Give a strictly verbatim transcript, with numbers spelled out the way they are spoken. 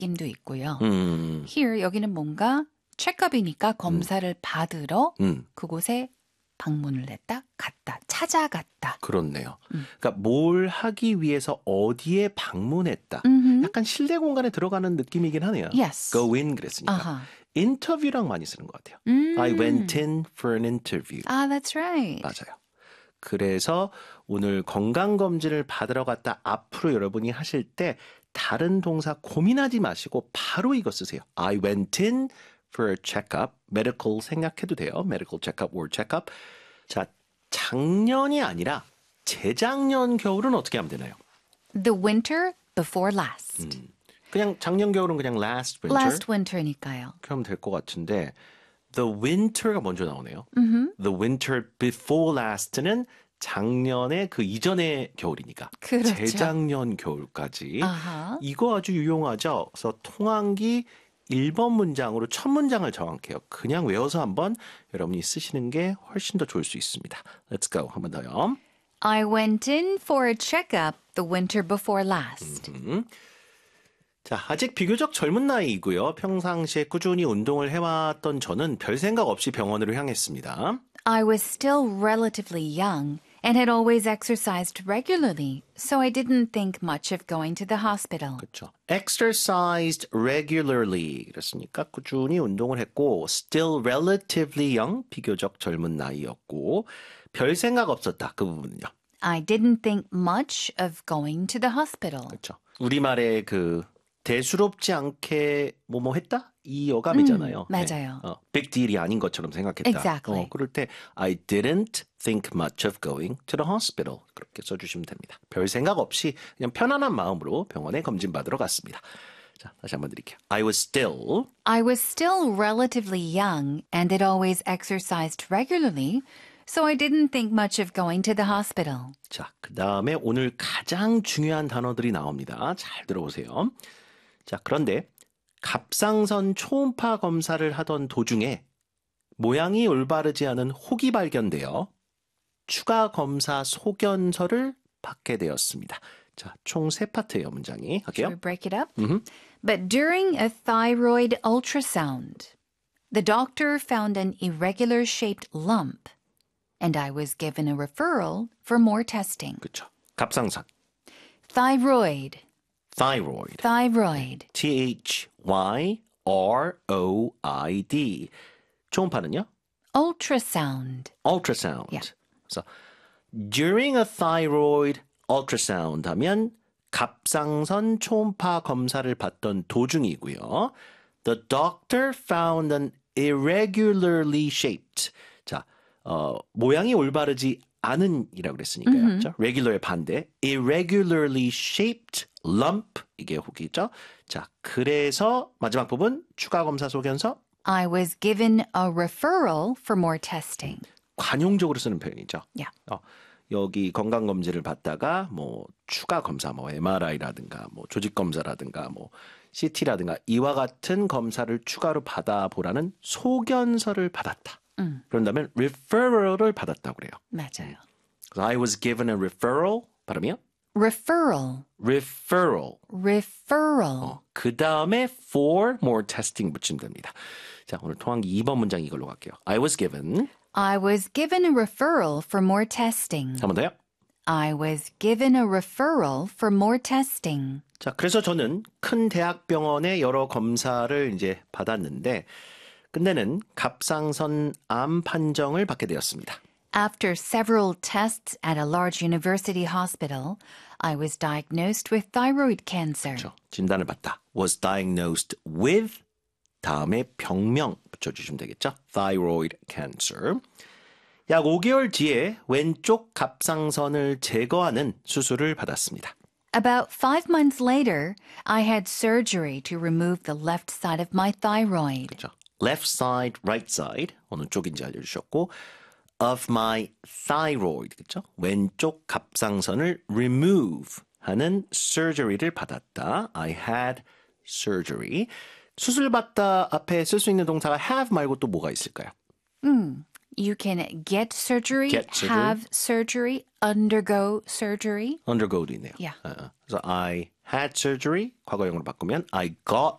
느낌도 있고요. 음. Here 여기는 뭔가 체크업이니까 검사를 음. 받으러 음. 그곳에 방문을 했다, 갔다, 찾아갔다. 그렇네요. 음. 그러니까 뭘 하기 위해서 어디에 방문했다. 음흠. 약간 실내 공간에 들어가는 느낌이긴 하네요. Yes. Go in 그랬으니까. 아하. 인터뷰랑 많이 쓰는 것 같아요. 음. I went in for an interview. Ah, that's right. 맞아요. 그래서 오늘 건강검진을 받으러 갔다 앞으로 여러분이 하실 때 다른 동사 고민하지 마시고 바로 이거 쓰세요. I went in for a checkup. medical 생각해도 돼요. medical checkup or checkup. 자, 작년이 아니라 재작년 겨울은 어떻게 하면 되나요? The winter before last. 음, 그냥 작년 겨울은 그냥 last winter. Last winter니까요. 그렇게 하면 될 것 같은데 the winter가 먼저 나오네요. 음흠. The winter before last는 작년의 그 이전의 겨울이니까. 그렇죠. 재작년 겨울까지. 아하. 이거 아주 유용하죠. 그래서 통항기 일 번 문장으로 첫 문장을 정확해요. 그냥 외워서 한번 여러분이 쓰시는 게 훨씬 더 좋을 수 있습니다. Let's go. 한 번 더요. I went in for a checkup the winter before last. 음. 자, 아직 비교적 젊은 나이이고요. 평상시에 꾸준히 운동을 해왔던 저는 별 생각 없이 병원으로 향했습니다. I was still relatively young and had always exercised regularly, so I didn't think much of going to the hospital. 그렇죠. Exercised regularly. 그랬으니까 꾸준히 운동을 했고 still relatively young, 비교적 젊은 나이였고 별 생각 없었다. 그 부분은요. I didn't think much of going to the hospital. 그렇죠. 우리말의 그 대수롭지 않게 뭐뭐 했다? 이 어감이잖아요. 음, 맞아요. 네. 어, big deal이 아닌 것처럼 생각했다. Exactly. 어, 그럴 때 I didn't think much of going to the hospital. 그렇게 써주시면 됩니다. 별 생각 없이 그냥 편안한 마음으로 병원에 검진받으러 갔습니다. 자, 다시 한번 드릴게요. I was still I was still relatively young and had always exercised regularly, so I didn't think much of going to the hospital. 자, 그 다음에 오늘 가장 중요한 단어들이 나옵니다. 잘 들어보세요. 자, 그런데 갑상선 초음파 검사를 하던 도중에 모양이 올바르지 않은 혹이 발견되어 추가 검사 소견서를 받게 되었습니다. 자, 총 세 파트예요, 문장이. 할게요. Should we break it up? Mm-hmm. But during a thyroid ultrasound, the doctor found an irregular-shaped lump, and I was given a referral for more testing. 그렇죠. 갑상선, Thyroid, thyroid, thyroid. T H Y R O I D. 초음파는요? Ultrasound. ultrasound. Yeah. 그래서 during a thyroid ultrasound 하면 갑상선 초음파 검사를 받던 도중이고요. The doctor found an irregularly shaped. 자, 어, 모양이 올바르지 않은이라고 그랬으니까요. Mm-hmm. 그렇죠? regular의 반대. irregularly shaped lump. 이게 혹이죠. 자, 그래서 마지막 부분 추가 검사 소견서. I was given a referral for more testing. 관용적으로 쓰는 표현이죠. Yeah. 어, 여기 건강검진을 받다가 뭐 추가 검사, 뭐 엠알아이라든가 뭐 조직검사라든가 뭐 씨티라든가 이와 같은 검사를 추가로 받아보라는 소견서를 받았다. 음. 그런다면 referral을 받았다고 그래요. 맞아요. So I was given a referral. 발음이요? Referral. referral. Referral. 어, 그 다음에 for more testing 붙이면 됩니다. 자, 오늘 통항기 이 번 문장 이걸로 갈게요. I was given. I was given a referral for more testing. 한 번 더요. I was given a referral for more testing. 자, 그래서 저는 큰 대학병원의 여러 검사를 이제 받았는데 끝내는 갑상선 암 판정을 받게 되었습니다. After several tests at a large university hospital, I was diagnosed with thyroid cancer. 그렇죠. 진단을 받다. was diagnosed with 다음에 병명 붙여주시면 되겠죠. thyroid cancer. 약 오 개월 뒤에 왼쪽 갑상선을 제거하는 수술을 받았습니다. About five months later, I had surgery to remove the left side of my thyroid. 그렇죠. left side, right side 어느 쪽인지 알려주셨고 of my thyroid 그렇죠. 왼쪽 갑상선을 remove 하는 surgery를 받았다. I had surgery. 수술 받다 앞에 쓸 수 있는 동사가 have 말고 또 뭐가 있을까요? 음, You can get surgery, Get surgery. have surgery, undergo surgery. undergo도 있네요. Yeah. 어, 그래서 I had surgery 과거형으로 바꾸면 I got